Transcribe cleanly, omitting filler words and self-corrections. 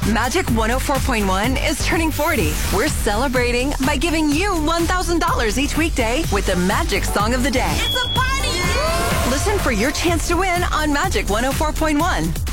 Magic 104.1 is turning 40. We're celebrating by giving you $1,000 each weekday with the Magic Song of the Day. It's a party! Listen for your chance to win on Magic 104.1.